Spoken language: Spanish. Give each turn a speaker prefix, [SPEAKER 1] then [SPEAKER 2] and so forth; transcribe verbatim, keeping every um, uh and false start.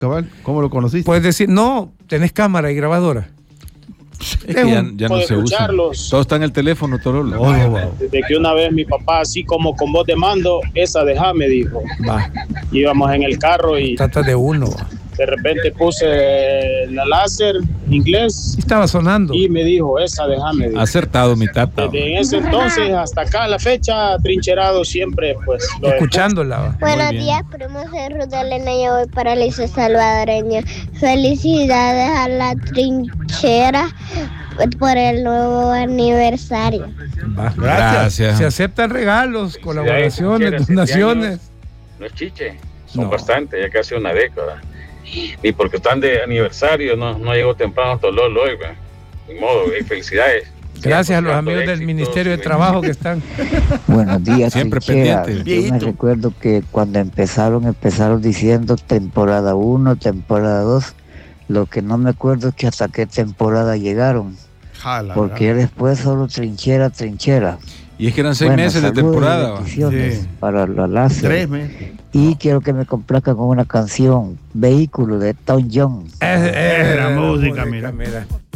[SPEAKER 1] Cabal, ¿cómo lo conociste?
[SPEAKER 2] Puedes decir, no, tenés cámara y grabadora.
[SPEAKER 3] Es que ya, ya no se usa. Todo está en el teléfono, Torola.
[SPEAKER 4] Oh, no, wow. Desde que una vez mi papá, así como con voz de mando, esa deja, me dijo.
[SPEAKER 2] Va.
[SPEAKER 4] Íbamos en el carro y...
[SPEAKER 2] Trata de uno. Va.
[SPEAKER 4] De repente puse la láser en inglés.
[SPEAKER 2] Estaba sonando.
[SPEAKER 4] Y me dijo, esa déjame. Dijo.
[SPEAKER 3] Acertado, mi tata.
[SPEAKER 4] Desde ese entonces hasta acá, la fecha, trincherado siempre, pues.
[SPEAKER 2] Escuchándola.
[SPEAKER 5] Buenos días, primos de Rudolena. Yo voy para Alicia Salvadoreña. Felicidades a la trinchera por el nuevo aniversario.
[SPEAKER 2] Va. Gracias. Gracias. Se aceptan regalos, colaboraciones, donaciones.
[SPEAKER 6] No es chiche, son no. bastante, ya casi una década. Y porque están de aniversario, no, no llegó temprano Tololo hoy, ni modo, y felicidades.
[SPEAKER 2] Gracias a los amigos del Ministerio de Trabajo que están.
[SPEAKER 7] Buenos días,
[SPEAKER 3] siempre
[SPEAKER 7] trinchera.
[SPEAKER 3] pendientes.
[SPEAKER 7] Yo me recuerdo que cuando empezaron, empezaron diciendo temporada uno, temporada dos. Lo que no me acuerdo es que hasta qué temporada llegaron. Jala, porque jala. Después solo trinchera, trinchera.
[SPEAKER 3] Y es que eran seis bueno, meses de temporada.
[SPEAKER 7] Sí. Para la láser. Tres meses. Y quiero que me complazcan con una canción, Vehículo de Tom Jones.
[SPEAKER 1] Es, es, es la música, mira. mira.